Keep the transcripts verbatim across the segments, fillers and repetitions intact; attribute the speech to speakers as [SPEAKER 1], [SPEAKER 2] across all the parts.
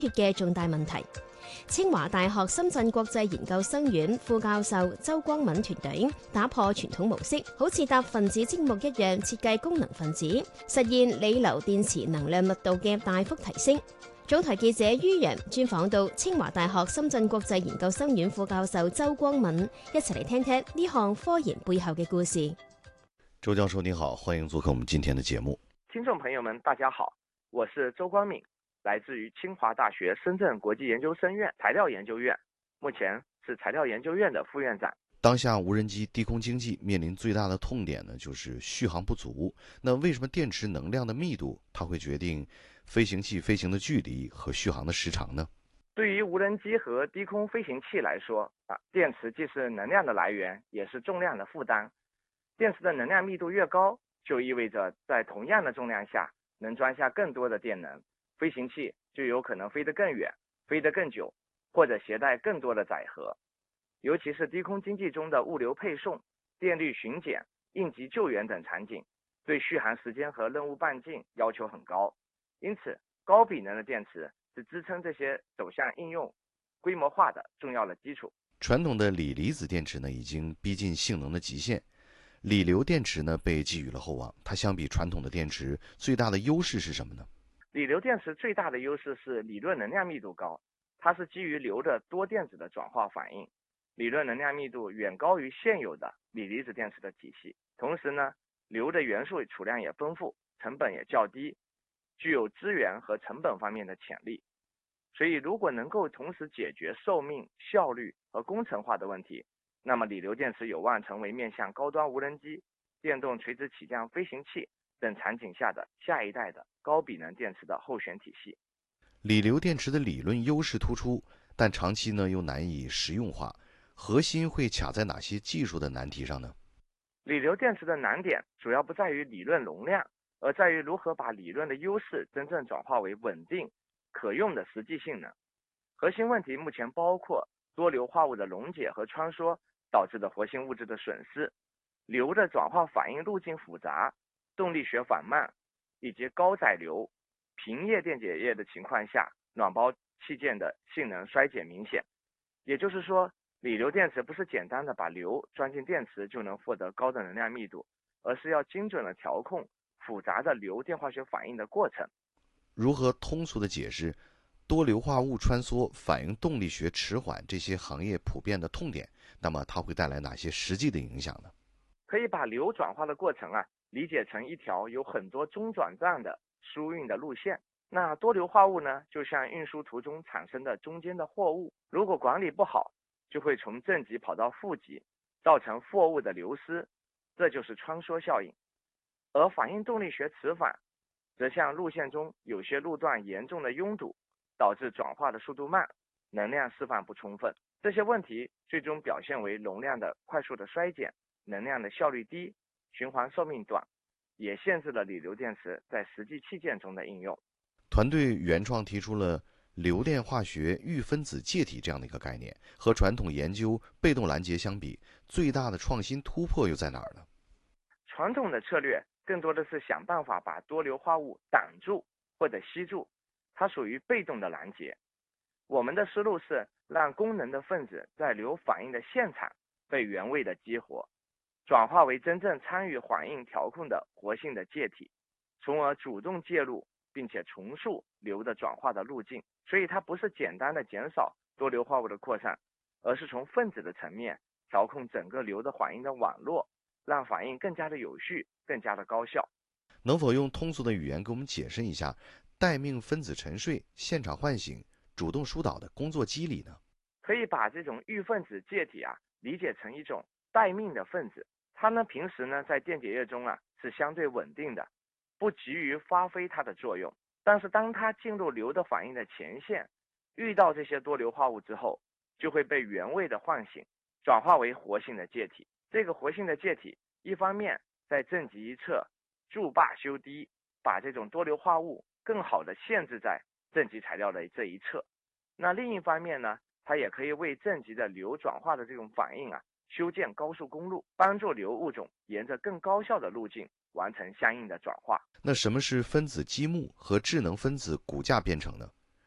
[SPEAKER 1] 嘅重大問題。清華大學深圳國際研究生院副教授周光敏團隊打破傳統模式，好似搭分子積木一樣設計功能分子，實現鋰鈾電池能量密度嘅大幅提升。總台記者于洋專訪到清華大學深圳國際研究生院副教授周光敏，一齊嚟聽聽呢項科研背後嘅故事。
[SPEAKER 2] 周教授你好，歡迎做客我們今天的節目。
[SPEAKER 3] 聽眾朋友們大家好，我是周光敏，來自於清華大學深圳國際研究生院材料研究院，目前是材料研究院的副院長。
[SPEAKER 2] 當下無人機低空經濟面臨最大的痛點呢，就是續航不足。那為什麼電池能量的密度，它會決定飛行器飛行的距離和續航的時長呢？
[SPEAKER 3] 對於無人機和低空飛行器來說啊，電池既是能量的來源，也是重量的負擔。電池的能量密度越高，就意味着在同樣的重量下，能裝下更多的電能，飛行器就有可能飛得更遠，飛得更久，或者攜帶更多的載荷。尤其是低空經濟中的物流配送、電力巡檢、應急救援等場景，對續航時間和任務半徑要求很高。因此，高比能的電池是支撐這些走向應用規模化的重要的基礎。
[SPEAKER 2] 傳統的鋰離子電池呢，已經逼近性能的極限，鋰鈾電池呢被寄予了厚望。它相比傳統的電池，最大的優勢是什麼呢？
[SPEAKER 3] 鋰鈾電池最大的優勢是理論能量密度高，它是基於鈾的多電子的轉化反應。理論能量密度遠高於現有的鋰離子電池的體系，同時呢，鈾的元素儲量也豐富，成本也較低，具有資源和成本方面的潛力。所以如果能夠同時解決壽命、效率和工程化的問題，那麼鋰鈾電池有望成為面向高端無人機、電動垂直起降飛行器等場景下的下一代的高比能電池的候選體系。
[SPEAKER 2] 鋰鈾電池的理論優勢突出，但長期呢又難以實用化。核心會卡在哪些技術的難題上呢？
[SPEAKER 3] 鋰鈾電池的難點主要不在於理論容量，而在於如何把理論的優勢真正轉化為穩定、可用的實際性能。核心問題目前包括多硫化物的溶解和穿梭導致的活性物質的損失、鈾的轉化反應路徑複雜、動力學緩慢，以及高載硫、平液電解液的情況下，暖包器件的性能衰減明顯。也就是說，鋰鈾電池不是簡單的把硫裝進電池就能獲得高的能量密度，而是要精準的調控複雜的硫電化學反應的過程。
[SPEAKER 2] 如何通俗的解釋多硫化物穿梭、反應動力學遲緩這些行業普遍的痛點，那麼它會帶來哪些實際的影響呢？
[SPEAKER 3] 可以把硫轉化的過程啊理解成一條有很多中轉站的輸運的路線。那多硫化物呢，就像運輸途中產生的中間的貨物，如果管理不好，就會從正極跑到負極，造成貨物的流失，這就是穿梭效應。而反應動力學遲緩，則像路線中有些路段嚴重的擁堵，導致轉化的速度慢，能量釋放不充分。這些問題最終表現為容量的快速的衰減，能量的效率低，循環壽命短，也限制了鋰鈾電池在實際器件中的應用。
[SPEAKER 2] 團隊原創提出了鈾電化學預分子介體這樣的一個概念，和傳統研究被動攔截相比，最大的創新突破又在哪兒呢？
[SPEAKER 3] 傳統的策略更多的是想辦法把多硫化物擋住或者吸住，它屬於被動的攔截。我們的思路是讓功能的分子在鈾反應的現場被原位的激活，轉化為真正參與反應調控的活性的介體，從而主動介入並且重塑鈾的轉化的路徑。所以它不是簡單的減少多硫化物的擴散，而是從分子的層面調控整個鈾的反應的網絡，讓反應更加的有序，更加的高效。
[SPEAKER 2] 能否用通俗的語言給我們解釋一下待命分子沉睡、現場喚醒、主動疏導的工作機理呢？
[SPEAKER 3] 可以把這種預分子介體啊理解成一種待命的分子，它呢平時呢在電解液中啊是相對穩定的，不急於發揮它的作用。但是當它進入鈾的反應的前線，遇到這些多硫化物之後，就會被原位的喚醒，轉化為活性的介體。這個活性的介體一方面在正極一側駐罷修低，把這種多硫化物更好的限制在正極材料的這一側。那另一方面呢，它也可以為正極的鈾轉化的這種反應啊修建高速公路，幫助鈾物種沿着更高效的路徑完成相應的轉化。
[SPEAKER 2] 那什麼是分子積木和智能分子骨架編程呢？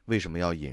[SPEAKER 2] 为什么要引